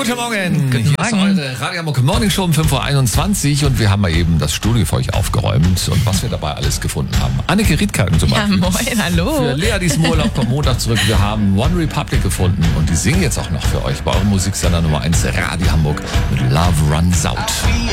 Guten Morgen. Guten Hier ist Morgen. eure Radio Hamburg Morning Show um 5.21 Uhr und wir haben mal eben das Studio für euch aufgeräumt und was wir dabei alles gefunden haben. Anneke Riedkalken zum Beispiel. Ja, moin, hallo. Für Lea, die ist im Urlaub, kommt Montag zurück. Wir haben One Republic gefunden und die singen jetzt auch noch für euch bei eurem Musiksender Nummer 1 Radio Hamburg mit Love Runs Out.